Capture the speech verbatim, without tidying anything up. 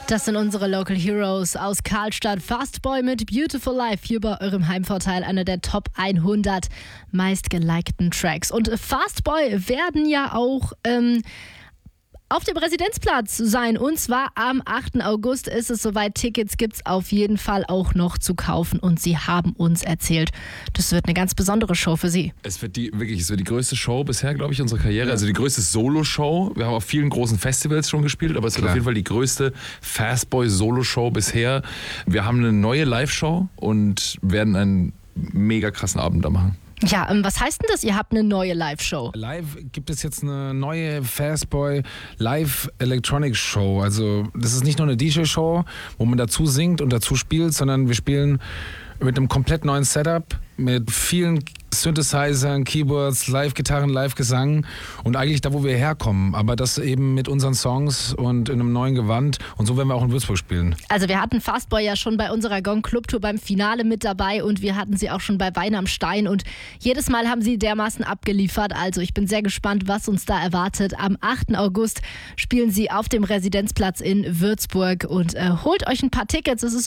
Das sind unsere Local Heroes aus Karlstadt. Fastboy mit Beautiful Life hier bei eurem Heimvorteil, einer der Top hundert meistgelikten Tracks. Und Fastboy werden ja auch ähm, auf dem Residenzplatz sein. Und zwar am achten August ist es soweit. Tickets gibt es auf jeden Fall auch noch zu kaufen. Und sie haben uns erzählt, das wird eine ganz besondere Show für sie. Es wird die wirklich, es wird die größte Show bisher, glaube ich, unserer Karriere. Also die größte Solo-Show. Wir haben auf vielen großen Festivals schon gespielt, aber es wird Klar. auf jeden Fall die größte Fastboy-Solo-Show bisher. Wir haben eine neue Live-Show und werden einen mega krassen Abend da machen. Ja, was heißt denn das? Ihr habt eine neue Live-Show. Live gibt es jetzt eine neue Fastboy Live Electronic Show. Also das ist nicht nur eine D J-Show, wo man dazu singt und dazu spielt, sondern wir spielen mit einem komplett neuen Setup, mit vielen Synthesizern, Keyboards, Live-Gitarren, Live-Gesang und eigentlich da, wo wir herkommen, aber das eben mit unseren Songs und in einem neuen Gewand und so werden wir auch in Würzburg spielen. Also wir hatten Fastboy ja schon bei unserer Gong Club Tour beim Finale mit dabei und wir hatten sie auch schon bei Wein am Stein und jedes Mal haben sie dermaßen abgeliefert, also ich bin sehr gespannt, was uns da erwartet. Am achten August spielen sie auf dem Residenzplatz in Würzburg und äh, holt euch ein paar Tickets, es ist